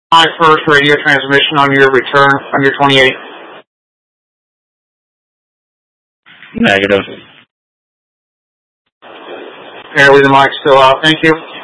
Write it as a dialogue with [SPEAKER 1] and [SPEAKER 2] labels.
[SPEAKER 1] my first radio transmission on your return on your 28?
[SPEAKER 2] Negative.
[SPEAKER 1] Apparently the mic's still out. Thank you.